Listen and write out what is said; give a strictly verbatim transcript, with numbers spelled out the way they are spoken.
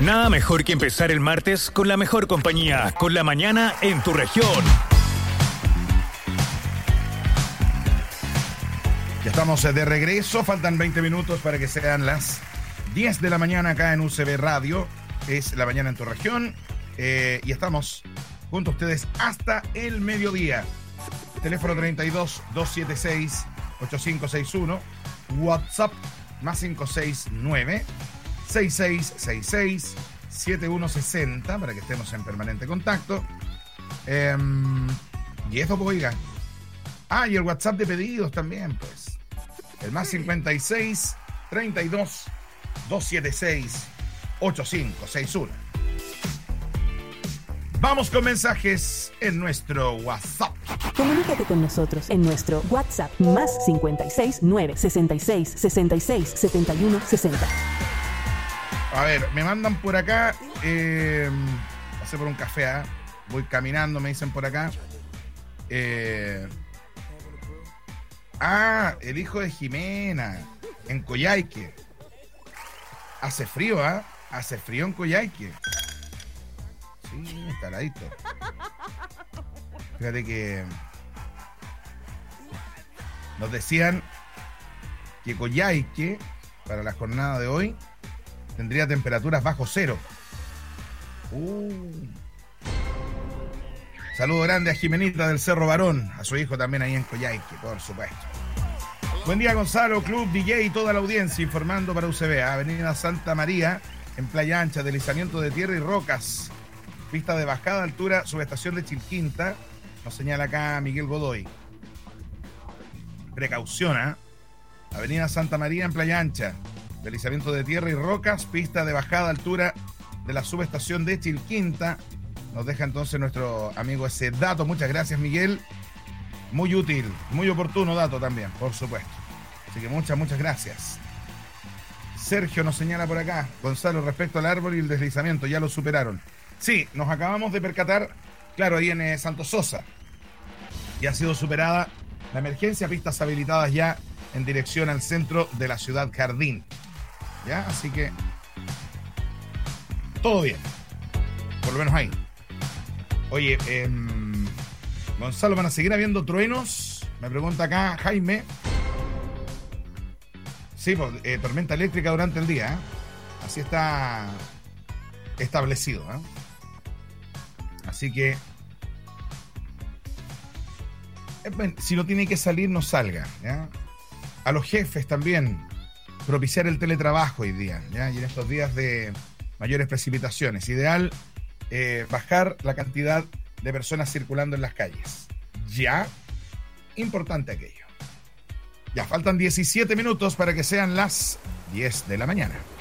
Nada mejor que empezar el martes con la mejor compañía, con la mañana en tu región. Ya estamos de regreso, faltan veinte minutos para que sean las diez de la mañana acá en U C B Radio. Es la mañana en tu región eh, y estamos junto a ustedes hasta el mediodía. Teléfono treinta y dos, doscientos setenta y seis, ochenta y cinco sesenta y uno, WhatsApp más cinco seis nueve, seis seis seis seis, siete uno seis cero para que estemos en permanente contacto. Eh, y eso, pues, oiga. Ah, y el WhatsApp de pedidos también, pues. El más cincuenta y seis, treinta y dos, doscientos setenta y seis, ochenta y cinco sesenta y uno. Vamos con mensajes en nuestro WhatsApp. Comunícate con nosotros en nuestro WhatsApp más cincuenta y seis, nueve, sesenta y seis, sesenta y seis, setenta y uno, sesenta. A ver, me mandan por acá, eh, pasé por un café, ¿eh? Voy caminando, me dicen por acá. Eh, ah, el hijo de Jimena, en Coyhaique. Hace frío, ¿ah? ¿eh? Hace frío en Coyhaique. Sí, está heladito. Fíjate que nos decían que Coyhaique, para la jornada de hoy, tendría temperaturas bajo cero. Uh. Saludo grande a Jimenita del Cerro Barón, a su hijo también ahí en Coyhaique, por supuesto. Buen día, Gonzalo, Club, D J y toda la audiencia, informando para U C B. Avenida Santa María, en Playa Ancha, deslizamiento de tierra y rocas. Pista de bajada, altura, subestación de Chilquinta. Nos señala acá Miguel Godoy. Precaución, ¿eh? Avenida Santa María, en Playa Ancha. Deslizamiento de tierra y rocas, pista de bajada, altura de la subestación de Chilquinta. Nos deja entonces nuestro amigo ese dato. Muchas gracias, Miguel. Muy útil, muy oportuno dato también, por supuesto. Así que muchas, muchas gracias. Sergio nos señala por acá. Gonzalo, respecto al árbol y el deslizamiento, ya lo superaron. Sí, nos acabamos de percatar, claro, ahí en eh, Santo Sosa. Ya ha sido superada la emergencia, pistas habilitadas ya en dirección al centro de la ciudad Jardín. ¿Ya? Así que todo bien. Por lo menos ahí. Oye, eh, Gonzalo, ¿van a seguir habiendo truenos? Me pregunta acá Jaime. Sí, pues, eh, tormenta eléctrica durante el día, ¿eh? Así está establecido, ¿eh? Así que eh, si no tiene que salir, no salga, ¿ya? A los jefes también propiciar el teletrabajo hoy día, ¿ya? Y en estos días de mayores precipitaciones, ideal eh, bajar la cantidad de personas circulando en las calles. Ya, importante aquello. Ya faltan diecisiete minutos para que sean las diez de la mañana.